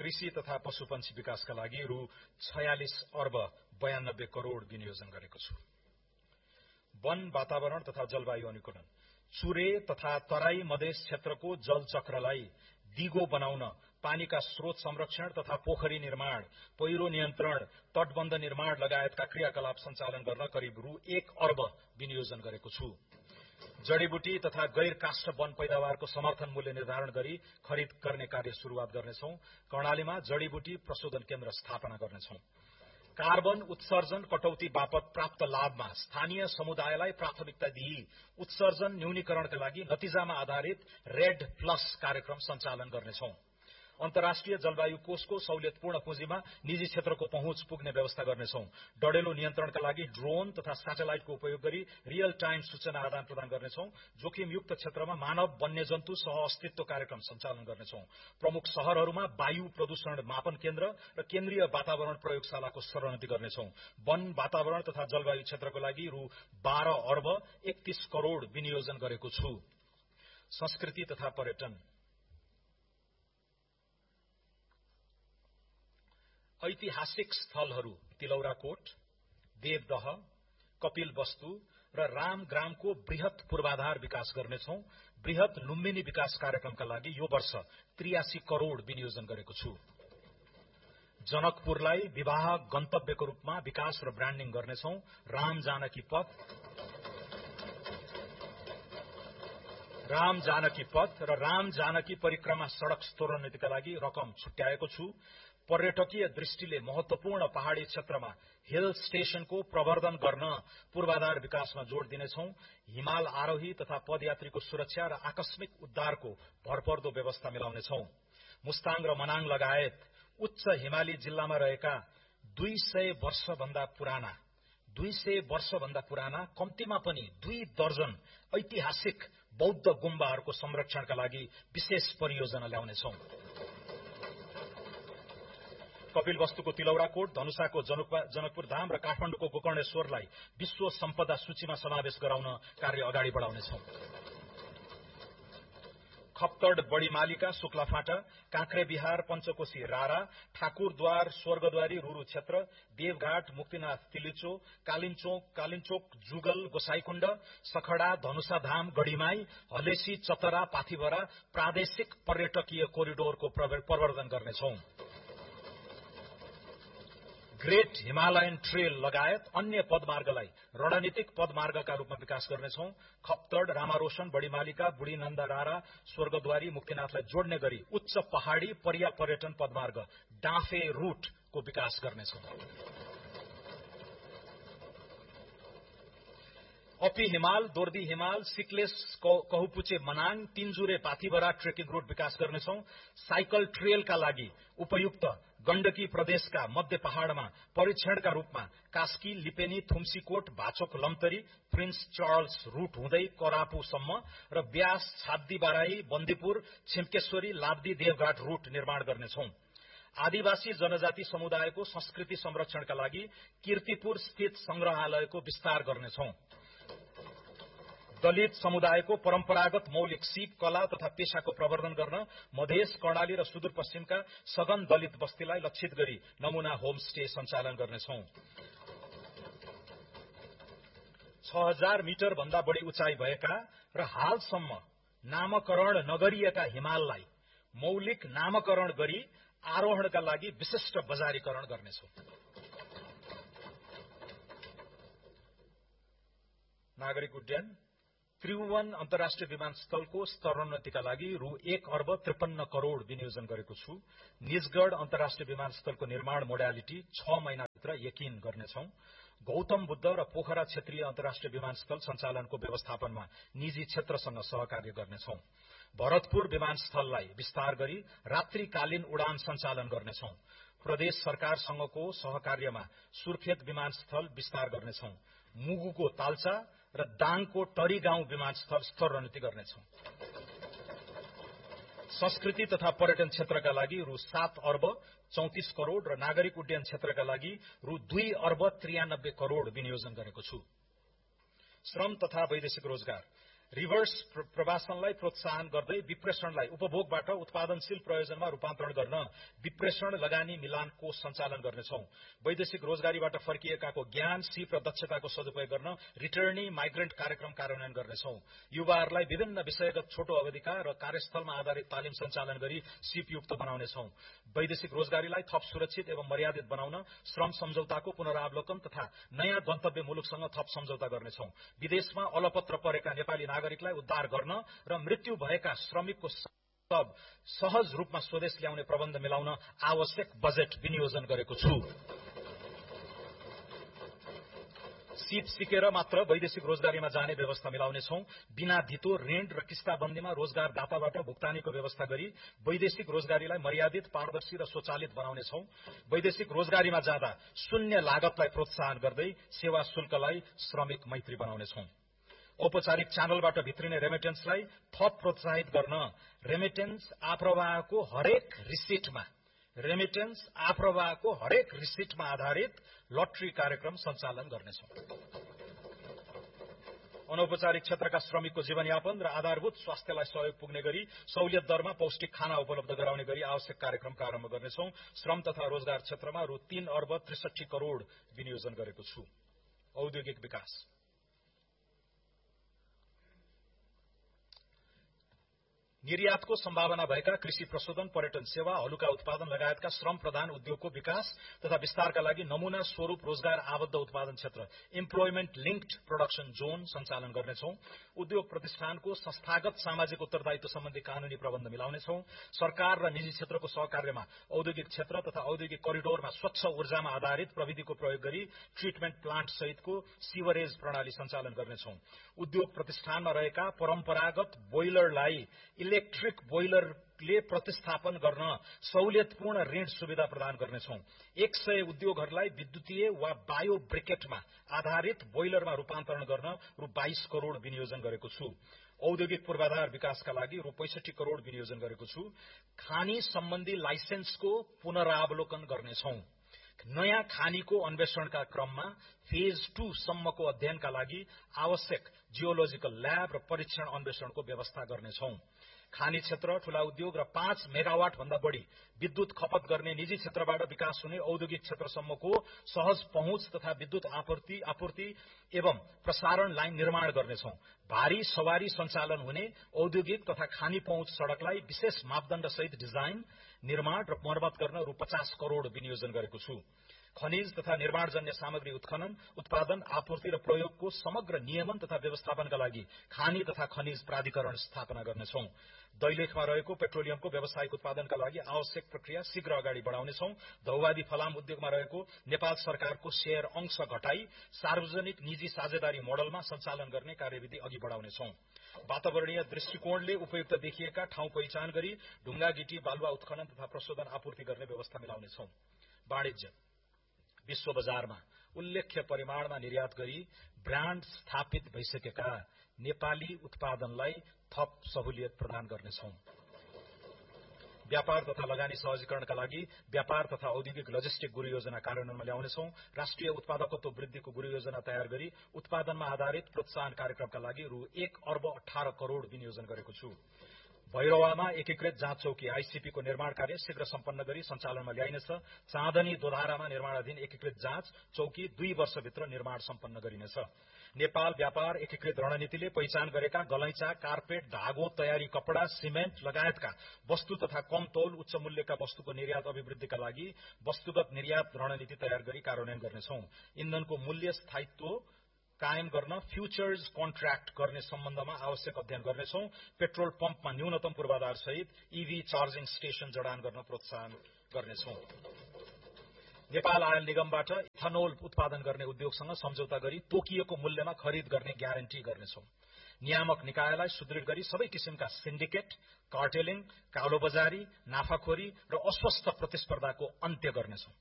कृषि तथा पशुपन्छी विकासका लागि रु 46 अर्ब 92 करोड़ विनियोजन गरेको छु। वन, वातावरण तथा जलवायु अनुकूलन, चुरे तथा तराई मधेस क्षेत्रको जलचक्रलाई दिगो बनाउन पानीका स्रोत संरक्षण तथा पोखरी निर्माण, पहिरो नियन्त्रण, तटबन्ध निर्माण लगायतका क्रियाकलाप सञ्चालन गर्न करिब रु 1 अर्ब विनियोजन गरेको छु। जडीबुटी तथा गैर काष्ठ वन पैदावारको समर्थन मूल्य निर्धारण गरी खरिद गर्ने कार्य शुरूआत गर्नेछौं। कर्णालीमा जडीबुटी प्रशोधन केन्द्र स्थापना गर्नेछौं। कार्बन उत्सर्जन कटौती बापत प्राप्त लाभमा स्थानीय समुदायलाई प्राथमिकता दिई उत्सर्जन न्यूनीकरणका लागि नतिजामा आधारित रेड प्लस कार्यक्रम सञ्चालन गर्नेछौं। अन्तर्राष्ट्रिय जलवायु कोषको सहुलियतपूर्ण पुँजीमा निजी क्षेत्रको पहुँच पुग्ने व्यवस्था गर्नेछौं। डढेलो नियन्त्रणका लागि ड्रोन तथा स्याटेलाइटको उपयोग गरी रियल टाइम सूचना आदान प्रदान गर्नेछौं। जोखिमयुक्त क्षेत्रमा मानव वन्यजन्तु सह अस्तित्व कार्यक्रम सञ्चालन गर्नेछौं। प्रमुख शहरहरूमा वायु प्रदूषण मापन केन्द्र र केन्द्रीय वातावरण प्रयोगशालाको स्तरोन्नति गर्नेछौं। वन, वातावरण तथा जलवायु क्षेत्रको लागि रु 12 अर्ब 31 करोड़ विनियोजन गरेको छु। संस्कृति तथा पर्यटन, ऐतिहासिक स्थलहरू तिलौराकोट, देवदह, कपिलवस्तु र रामग्रामको बृहत पूर्वाधार विकास गर्नेछौं। बृहत लुम्बिनी विकास कार्यक्रमका लागि यो वर्ष 83 करोड़ विनियोजन गरेको छु। जनकपुरलाई विवाह गन्तव्यको रूपमा विकास र ब्रान्डिङ गर्नेछौं। राम जानकी पथ र राम जानकी परिक्रमा सड़क स्तरोन्नतिका लागि रकम छुट्याएको छु। पर्यटकीय दृष्टिले महत्वपूर्ण पहाड़ी क्षेत्रमा हिल स्टेशनको प्रवर्धन गर्न पूर्वाधार विकासमा जोड़ दिनेछौं। हिमाल आरोही तथा पदयात्रीको सुरक्षा र आकस्मिक उद्धारको भरपर्दो व्यवस्था मिलाउनेछौं। मुस्ताङ र मनाङ लगायत उच्च हिमाली जिल्लामा रहेका 200 वर्षभन्दा पुराना कम्तीमा पनि 2 दर्जन ऐतिहासिक बौद्ध गुम्बाहरूको संरक्षणका लागि विशेष परियोजना ल्याउनेछौं। कपिलवस्तुको तिलौराकोट, धनुषाको जनकपुर धाम र काठमाडौँको गोकर्णेश्वरलाई विश्व सम्पदा सूचीमा समावेश गराउन कार्य अगाडि बढाउनेछौं। खप्तड बड़ीमालिका शुक्लाफाटा, काँक्रे बिहार पञ्चकोशी रारा, ठाकुरद्वार स्वर्गद्वारी रुरु क्षेत्र, देवघाट मुक्तिनाथ तिलिचो, कालिन्चोक जुगल गोसाईकुण्ड, सखडा धनुषाधाम गढीमाई, हलेसी चतरा पाथिभरा प्रादेशिक पर्यटकीय कोरिडोरको प्रवर्धन गर्नेछौं। ग्रेट हिमालयन ट्रेल लगायत अन्य पदमार्गलाई रणनीतिक पदमार्गका रूपमा विकास गर्नेछौं। खप्तड, रामारोशन, बड़ीमालिका, बुढी नन्दा रारा, स्वर्गद्वारी, मुक्तिनाथलाई जोड्ने गरी उच्च पहाड़ी पर्यटन पदमार्ग डाँफे रूटको विकास गर्नेछौं। अपी हिमाल, दोर्दी हिमाल, सिक्लेस कहुपुचे मनाङ, तीनजुरे पाथिभरा ट्रेकिङ रूट विकास गर्नेछौं। साइकल ट्रेलका लागि उपयुक्त गण्डकी प्रदेशका मध्य पहाड़मा परीक्षणका रूपमा कास्की, लिपेनी, थुम्सीकोट, भाचोक लम्तरी, प्रिन्स चार्ल्स रूट हुँदै करापुसम्म र ब्यास, छाब्दी बाराई, बन्दीपुर, छिम्केश्वरी, लाब्दी, देवघाट रूट निर्माण गर्नेछौं। आदिवासी जनजाति समुदायको संस्कृति संरक्षणका लागि कीर्तिपुर स्थित संग्रहालयको विस्तार गर्नेछौं। दलित समुदायको परम्परागत मौलिक सिप, कला तथा पेशाको प्रवर्धन गर्न मधेस, कर्णाली र सुदूरपश्चिमका सघन दलित बस्तीलाई लक्षित गरी नमूना होमस्टे सञ्चालन गर्नेछौं। 6000 मिटर भन्दा बढ़ी उचाइ भएका र हालसम्म नामकरण नगरिएका हिमाललाई मौलिक नामकरण गरी आरोहणका लागि विशिष्ट बजारीकरण गर्नेछौं। नागरिक उड्डयन, त्रिभुवन अन्तर्राष्ट्रिय विमानस्थलको स्तरोन्नतिका लागि रु 1 अर्ब 53 करोड़ विनियोजन गरेको छु। निजगढ़ अन्तर्राष्ट्रिय विमानस्थलको निर्माण मोडालिटी 6 महिनाभित्र यकिन गर्नेछौं। गौतम बुद्ध र पोखरा क्षेत्रीय अन्तर्राष्ट्रिय विमानस्थल सञ्चालनको व्यवस्थापनमा निजी क्षेत्रसँग सहकार्य गर्नेछौं। भरतपुर विमानस्थललाई विस्तार गरी रात्रिकालीन उडान सञ्चालन गर्नेछौं। प्रदेश सरकारसँगको सहकार्यमा सुर्खेत विमानस्थल विस्तार गर्नेछौं। मुगुको तालचा र दाङको टरी गाउँ विमानस्थल स्तरोन्नति गर्नेछौं। संस्कृति तथा पर्यटन क्षेत्रका लागि रु 7 अर्ब 34 करोड़ र नागरिक उड्डयन क्षेत्रका लागि रु 2 अर्ब 93 करोड़ विनियोजन गरेको छु। श्रम तथा वैदेशिक रोजगार, रिभर्स प्रवासनलाई प्रोत्साहन गर्दै विप्रेषणलाई उपभोगबाट उत्पादनशील प्रयोजनमा रूपान्तरण गर्न विप्रेषण लगानी मिलान कोष सञ्चालन गर्नेछौं। वैदेशिक रोजगारीबाट फर्किएकाको ज्ञान, सिप र दक्षताको सदुपयोग गर्न रिटर्नी माइग्रेन्ट कार्यक्रम कार्यान्वयन गर्नेछौं। युवाहरूलाई विभिन्न विषयगत छोटो अवधिका र कार्यस्थलमा आधारित तालिम सञ्चालन गरी सिपयुक्त बनाउनेछौं। वैदेशिक रोजगारीलाई थप सुरक्षित एवं मर्यादित बनाउन श्रम सम्झौताको पुनरावलोकन तथा नयाँ गन्तव्य मुलुकसँग थप सम्झौता गर्नेछौं। विदेशमा अलपत्र परेका नेपाली नागरिकलाई उद्धार गर्न र मृत्यु भएका श्रमिकको शव सहज रूपमा स्वदेश ल्याउने प्रबन्ध मिलाउन आवश्यक बजेट विनियोजन गरेको छु। सिप सिकेर मात्र वैदेशिक रोजगारीमा जाने व्यवस्था मिलाउनेछौं। बिना धितो ऋण र किस्ताबन्दीमा रोजगारदाताबाट भुक्तानीको व्यवस्था गरी वैदेशिक रोजगारीलाई मर्यादित, पारदर्शी र स्वचालित बनाउनेछौं। वैदेशिक रोजगारीमा जाँदा शून्य लागतलाई प्रोत्साहन गर्दै सेवा शुल्कलाई श्रमिक मैत्री बनाउनेछौं। औपचारिक च्यानलबाट भित्रिने रेमिटेन्सलाई थप प्रोत्साहित गर्न रेमिटेन्स आप्रवाहको हरेक रिसिटमा आधारित लटरी कार्यक्रम सञ्चालन गर्नेछौं। अनौपचारिक क्षेत्रका श्रमिकको जीवनयापन र आधारभूत स्वास्थ्यलाई सहयोग पुग्ने गरी सहुलियत दरमा पौष्टिक खाना उपलब्ध गराउने गरी आवश्यक कार्यक्रम आरम्भ गर्नेछौं। श्रम तथा रोजगार क्षेत्रमा रु 3 अर्ब 63 करोड़ विनियोजन गरेको छु। औद्योगिक विकास निर्यातको सम्भावना भएका कृषि प्रशोधन, पर्यटन सेवा, हलुका उत्पादन लगायतका श्रम प्रधान उद्योगको विकास तथा विस्तारका लागि नमूना स्वरूप रोजगार आबद्ध उत्पादन क्षेत्र इम्प्लोयमेन्ट लिंक्ड प्रोडक्सन जोन सञ्चालन गर्नेछौं। उद्योग प्रतिष्ठानको संस्थागत सामाजिक उत्तरदायित्व सम्बन्धी कानूनी प्रबन्ध मिलाउनेछौं। सरकार र निजी क्षेत्रको सहकार्यमा औद्योगिक क्षेत्र तथा औद्योगिक करिडोरमा स्वच्छ ऊर्जामा आधारित प्रविधिको प्रयोग गरी ट्रिटमेन्ट प्लान्ट सहितको सिवरेज प्रणाली सञ्चालन गर्नेछौं। उद्योग प्रतिष्ठानमा रहेका परम्परागत बोइलरलाई इलेक्ट्रिक बोइलरले प्रतिस्थापन गर्न सहुलियतपूर्ण ऋण सुविधा प्रदान गर्नेछौं। 100 उद्योगहरूलाई विद्युतीय वा बायो ब्रिकेटमा आधारित बोइलरमा रूपान्तरण गर्न रु 22 करोड़ विनियोजन गरेको छु। औद्योगिक पूर्वाधार विकासका लागि रु 65 करोड़ विनियोजन गरेको छु। खानी सम्बन्धी लाइसेन्सको पुनरावलोकन गर्नेछौं। नयाँ खानीको अन्वेषणका क्रममा फेज 2 सम्मको अध्ययनका लागि आवश्यक जियोलोजिकल ल्याब र परीक्षण अन्वेषणको व्यवस्था गर्नेछौं। खानी क्षेत्र, ठूला उद्योग र 5 मेगावाट भन्दा बढ़ी विद्युत खपत गर्ने निजी क्षेत्रबाट विकास हुने औद्योगिक क्षेत्रसम्मको सहज पहुँच तथा विद्युत आपूर्ति एवं प्रसारण लाइन निर्माण गर्नेछौं। भारी सवारी सञ्चालन हुने औद्योगिक तथा खानी पहुँच सड़कलाई विशेष मापदण्ड सहित डिजाइन, निर्माण र मर्मत गर्न रु 50 करोड़ विनियोजन गरेको छु। खनिज तथा निर्माणजन्य सामग्री उत्खनन, उत्पादन, आपूर्ति र प्रयोगको समग्र नियमन तथा व्यवस्थापनका लागि खानी तथा खनिज प्राधिकरण स्थापना गर्नेछौं। दैलेखमा रहेको पेट्रोलियमको व्यावसायिक उत्पादनका लागि आवश्यक प्रक्रिया शीघ्र अगाडि बढाउनेछौं। धौवादी फलाम उद्योगमा रहेको नेपाल सरकारको शेयर अंश घटाई सार्वजनिक निजी साझेदारी मोडलमा सञ्चालन गर्ने कार्यविधि अघि बढाउनेछौं। वातावरणीय दृष्टिकोणले उपयुक्त देखिएका ठाउँ पहिचान गरी ढुङ्गा गिटी बालुवा उत्खनन तथा प्रशोधन आपूर्ति गर्ने व्यवस्था मिलाउनेछौं। वाणिज्य विश्व बजारमा उल्लेख्य परिमाणमा निर्यात गरी ब्रान्ड स्थापित भइसकेका नेपाली उत्पादनलाई थप सहुलियत प्रदान गर्नेछौं। व्यापार तथा लगानी सहजीकरणका लागि व्यापार तथा औद्योगिक लजिस्टिक गुरु योजना कार्यान्वयनमा ल्याउनेछौं। राष्ट्रिय उत्पादकत्व वृद्धिको गुरु योजना तयार गरी उत्पादनमा आधारित प्रोत्साहन कार्यक्रमका लागि रु 1 अर्ब 18 करोड़ विनियोजन गरेको छु। भैरवामा एकीकृत जाँच चौकी आईसीपी को निर्माण कार्य शीघ्र सम्पन्न गरी सञ्चालनमा ल्याइनेछ। चाँदनी दोधारामा निर्माणाधीन एकीकृत जाँच चौकी 2 वर्षभित्र निर्माण सम्पन्न गरिनेछ। नेपाल व्यापार एकीकृत रणनीतिले पहिचान गरेका गलैँचा, कार्पेट, धागो, तयारी कपड़ा, सिमेन्ट लगायतका वस्तु तथा कम तौल उच्च मूल्यका वस्तुको निर्यात अभिवृद्धिका लागि वस्तुगत निर्यात रणनीति तयार गरी कार्यान्वयन गर्नेछौं। इन्धनको मूल्य स्थायित्व कायम गर्न फ्यूचर्स कन्ट्र्याक्ट गर्ने सम्बन्धमा आवश्यक अध्ययन गर्नेछौं। पेट्रोल पम्पमा न्यूनतम पूर्वाधार सहित ईभी चार्जिङ स्टेशन जडान गर्न प्रोत्साहन गर्नेछौं। नेपाल आयल निगमबाट इथानोल उत्पादन गर्ने उद्योगसँग सम्झौता गरी तोकिएको मूल्यमा खरिद गर्ने ग्यारेन्टी गर्नेछौं। नियामक निकायलाई सुदृढ गरी सबै किसिमका सिन्डिकेट, कार्टेलिङ, कालोबजारी, नाफाखोरी र अस्वस्थ प्रतिस्पर्धाको अन्त्य गर्नेछौं।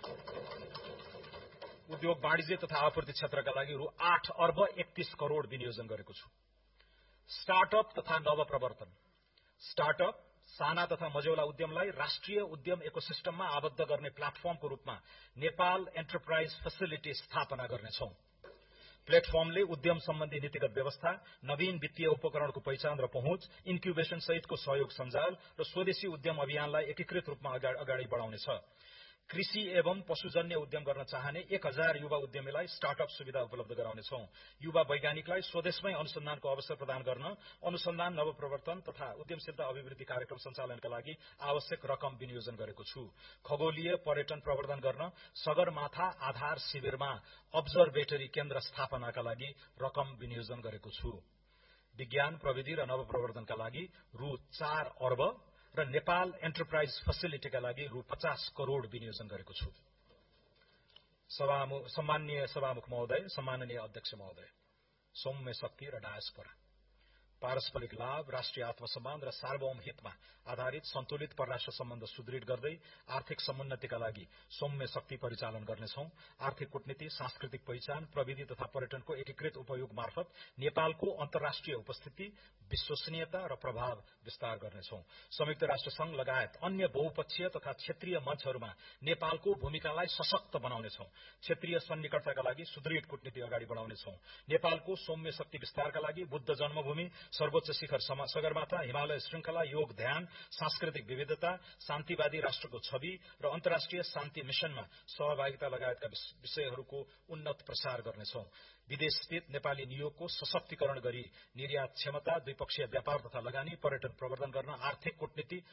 उद्योग वाणिज्य तथा आपूर्ति क्षेत्रका लागि रु 8 अर्ब 31 करोड़ विनियोजन गरेको छु। स्टार्टअप तथा नवप्रवर्तन स्टार्टअप, साना तथा मझौला उद्यमलाई राष्ट्रिय उद्यम इकोसिस्टममा आबद्ध गर्ने प्लेटफर्मको रूपमा नेपाल एन्टरप्राइज फेसिलिटी स्थापना गर्नेछौं। प्लेटफर्मले उद्यम सम्बन्धी नीतिगत व्यवस्था, नवीन वित्तीय उपकरणको पहिचान र पहुँच, इन्क्युबेशन सहितको सहयोग सञ्जाल र स्वदेशी उद्यम अभियानलाई एकीकृत रूपमा अगाडि बढाउनेछ। कृषि एवं पशुजन्य उद्यम गर्न चाहने 1000 युवा उद्यमीलाई स्टार्टअप सुविधा उपलब्ध गराउनेछौं। युवा वैज्ञानिकलाई स्वदेशमै अनुसन्धानको अवसर प्रदान गर्न अनुसन्धान, नवप्रवर्तन तथा उद्यमशीलता अभिवृद्धि कार्यक्रम सञ्चालनका लागि आवश्यक रकम विनियोजन गरेको छु। खगोलीय पर्यटन प्रवर्धन गर्न सगरमाथा आधार शिविरमा अब्जर्भेटरी केन्द्र स्थापनाका लागि रकम विनियोजन गरेको छु। विज्ञान, प्रविधि र नवप्रवर्धनका लागि रु 4 अर्ब र नेपाल एन्टरप्राइज फेसिलिटीका लागि रु 50 करोड़ विनियोजन गरेको छु। सम्माननीय सभामुख महोदय, सम्माननीय अध्यक्ष महोदय, सौम्य शक्ति र डायस्पोरा पारस्परिक लाभ, राष्ट्रिय आत्मसम्मान र सार्वभौम हितमा आधारित सन्तुलित परराष्ट्र सम्बन्ध सुदृढ गर्दै आर्थिक समुन्नतिका लागि सौम्य शक्ति परिचालन गर्नेछौं। आर्थिक कूटनीति, सांस्कृतिक पहिचान, प्रविधि तथा पर्यटनको एकीकृत उपयोग मार्फत नेपालको अन्तर्राष्ट्रिय उपस्थिति, विश्वसनीयता र प्रभाव विस्तार गर्नेछौं। संयुक्त राष्ट्र संघ लगायत अन्य बहुपक्षीय तथा क्षेत्रीय मञ्चहरूमा नेपालको भूमिकालाई सशक्त बनाउनेछौं। क्षेत्रीय सन्निकटताका लागि सुदृढ कूटनीति अगाडि बढाउनेछौं। नेपालको सौम्य शक्ति विस्तारका लागि बुद्ध जन्मभूमि, सर्वोच्च शिखर सगरमाथा, हिमालय श्रृंखला, योग ध्यान, सांस्कृतिक विविधता, शान्तिवादी राष्ट्रको छवि र अन्तर्राष्ट्रिय शान्ति मिशनमा सहभागिता लगायतका विषयहरूको उन्नत प्रसार गर्नेछौं। विदेश स्थित नेपाली नियोगको सशक्तिकरण गरी निर्यात क्षमता, द्विपक्षीय व्यापार तथा लगानी, पर्यटन प्रवर्धन गर्न आर्थिक कूटनीति